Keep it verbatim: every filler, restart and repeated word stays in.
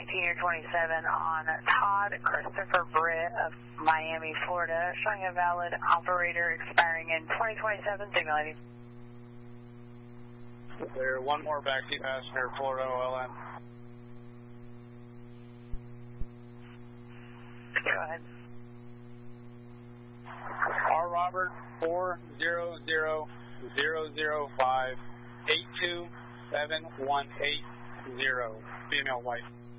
nineteen or twenty-seven on Todd Christopher Britt of Miami, Florida, showing a valid operator expiring in twenty twenty-seven, signal There, one more backseat passenger, Florida O L M. Go ahead. R. Robert four zero zero zero zero five eight two seven one eight zero, female white.